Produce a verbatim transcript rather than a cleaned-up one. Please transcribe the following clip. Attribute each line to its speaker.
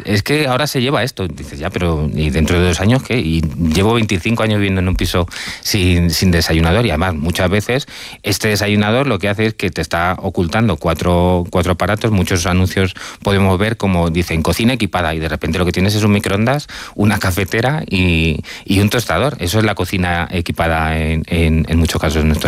Speaker 1: es que ahora se lleva esto. Dices, ya, pero ¿y dentro de dos años qué? Y llevo veinticinco años viviendo en un piso sin, sin desayunador, y además muchas veces este desayunador lo que hace es que te está ocultando cuatro, cuatro aparatos. Muchos anuncios podemos ver como dicen cocina equipada, y de repente lo que tienes es un microondas, una cafetera y, y un tostador. Eso es la cocina equipada en, en, en muchos casos en nuestro